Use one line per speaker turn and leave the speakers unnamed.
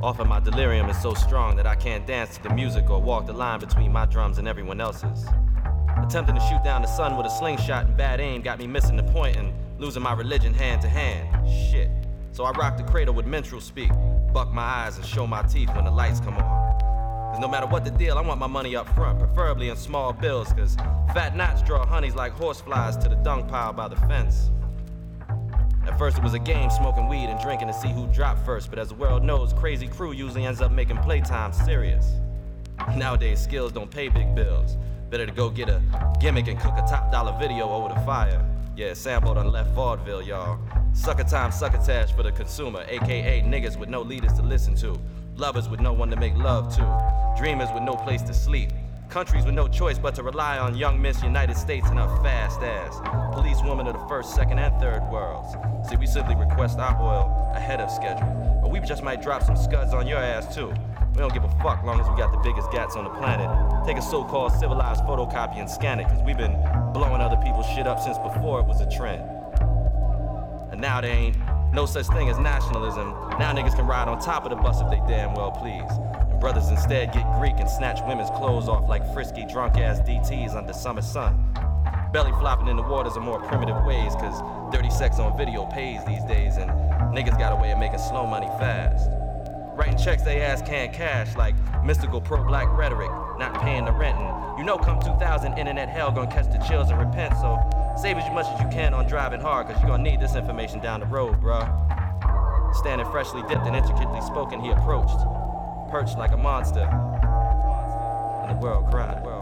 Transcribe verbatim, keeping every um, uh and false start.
Often my delirium is so strong that I can't dance to the music or walk the line between my drums and everyone else's. Attempting to shoot down the sun with a slingshot and bad aim got me missing the point and losing my religion hand to hand. Shit. So I rock the cradle with minstrel speak, buck my eyes and show my teeth when the lights come on. Cause no matter what the deal, I want my money up front, preferably in small bills, cause fat knots draw honeys like horseflies to the dung pile by the fence. At first it was a game, smoking weed and drinking to see who dropped first, but as the world knows, crazy crew usually ends up making playtime serious. Nowadays, skills don't pay big bills. Better to go get a gimmick and cook a top dollar video over the fire. Yeah, sampled on left vaudeville, y'all. Sucker time, succotash for the consumer, aka niggas with no leaders to listen to, lovers with no one to make love to, dreamers with no place to sleep, countries with no choice but to rely on young Miss United States and her fast ass, policewoman of the first, second, and third worlds. See, we simply request our oil ahead of schedule, but we just might drop some scuds on your ass too. We don't give a fuck long as we got the biggest gats on the planet. Take a so-called civilized photocopy and scan it, cause we've been blowing other people's shit up since before it was a trend. And now there ain't no such thing as nationalism. Now niggas can ride on top of the bus if they damn well please. And brothers instead get Greek and snatch women's clothes off like frisky drunk-ass D Ts under summer sun. Belly flopping in the waters in more primitive ways, cause dirty sex on video pays these days, and niggas got a way of making slow money fast. Writing checks they ass can't cash like mystical pro-black rhetoric, not paying the rent. And you know come two thousand, internet hell gonna catch the chills and repent, so save as much as you can on driving hard, cause you gonna need this information down the road, bruh. Standing freshly dipped and intricately spoken, he approached, perched like a monster, and the world cried.